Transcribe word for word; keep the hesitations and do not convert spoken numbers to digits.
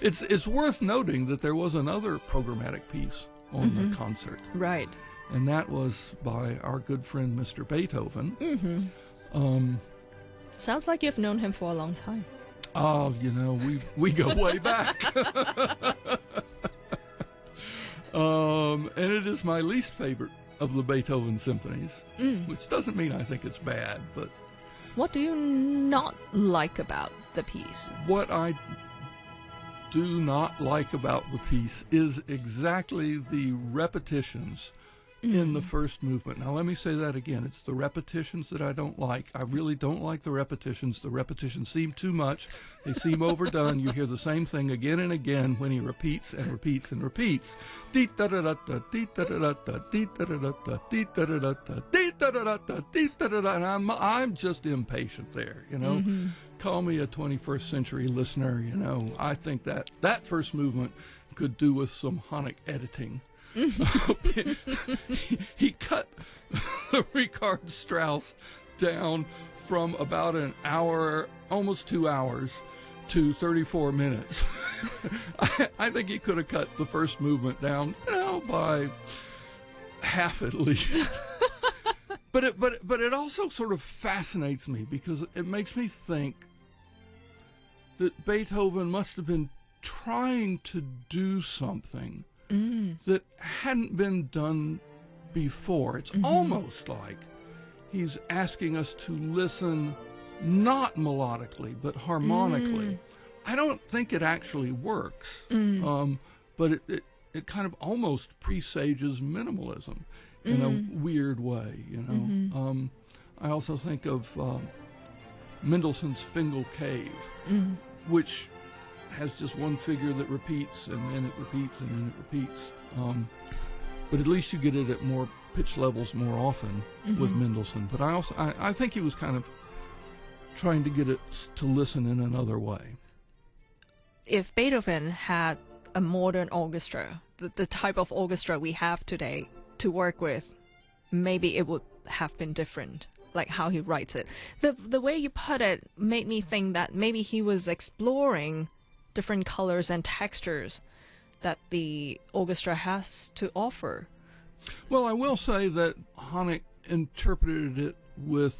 it's it's worth noting that there was another programmatic piece on mm-hmm. the concert. Right. And that was by our good friend Mister Beethoven. Mm-hmm. Um, Sounds like you've known him for a long time. Oh, you know, we we go way back. um, and it is my least favorite of the Beethoven symphonies, mm. which doesn't mean I think it's bad, but... What do you not like about the piece? What I do not like about the piece is exactly the repetitions mm. in the first movement. Now, let me say that again. It's the repetitions that I don't like. I really don't like the repetitions. The repetitions seem too much. They seem overdone. You hear the same thing again and again when he repeats and repeats and repeats. And I'm, I'm just impatient there, you know. Mm-hmm. Call me a twenty-first century listener, you know. I think that that first movement could do with some Honeck editing. he, he cut Richard Strauss down from about an hour, almost two hours, to thirty-four minutes. I, I think he could have cut the first movement down, you know, by half at least. But it, but but it also sort of fascinates me because it makes me think that Beethoven must have been trying to do something mm. that hadn't been done before. It's mm-hmm. almost like he's asking us to listen not melodically, but harmonically. Mm. I don't think it actually works, mm. um, but it, it, it kind of almost presages minimalism in mm. a weird way, you know. Mm-hmm. Um, I also think of uh, Mendelssohn's Fingal Cave, mm. which has just one figure that repeats, and then it repeats, and then it repeats. Um, but at least you get it at more pitch levels more often mm-hmm. with Mendelssohn. But I also I, I think he was kind of trying to get it to listen in another way. If Beethoven had a modern orchestra, the, the type of orchestra we have today to work with, maybe it would have been different, like how he writes it. The the way you put it made me think that maybe he was exploring different colors and textures that the orchestra has to offer. Well, I will say that Honeck interpreted it with